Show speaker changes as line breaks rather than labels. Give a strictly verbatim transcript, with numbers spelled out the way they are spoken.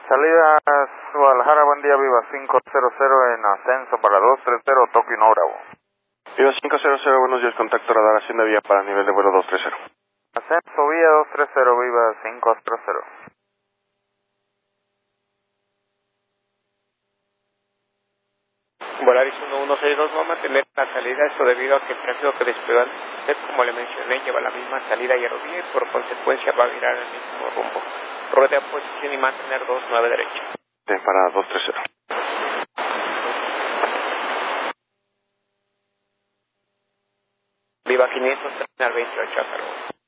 Salida Guadalajara, buen día, Viva cinco cero cero en ascenso para dos tres cero, Tokio no Bravo.
Viva cinco cero cero, buenos días, contacto radar Hacienda Vía para nivel de vuelo dos tres cero.
Ascenso vía dos tres cero, Viva cinco cero cero.
Volaris uno uno seis dos va a mantener la salida, esto debido a que el tráfico que despegó usted, como le mencioné, lleva la misma salida y aerovía y por consecuencia va a virar el mismo rumbo. Rodea posición y mantener dos nueve derecha.
Bien, para dos tres cero.
Viva quinientos, terminal veintiocho, hasta luego.